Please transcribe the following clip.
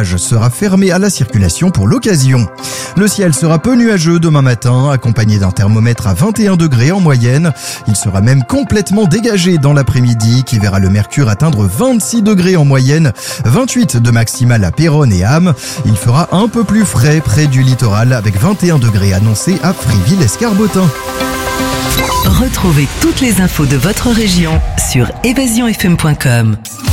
barrage sera fermé à la circulation pour l'occasion. Le ciel sera peu nuageux demain matin, accompagné d'un thermomètre à 21 degrés en moyenne. Il sera même complètement dégagé dans l'après-midi, qui verra le mercure atteindre 26 degrés en moyenne, 28 de maximale à Péronne et Ham. Il fera un peu plus frais près du littoral, avec 21 degrés annoncés à Fréville-Escarbotin. Retrouvez toutes les infos de votre région sur évasionfm.com.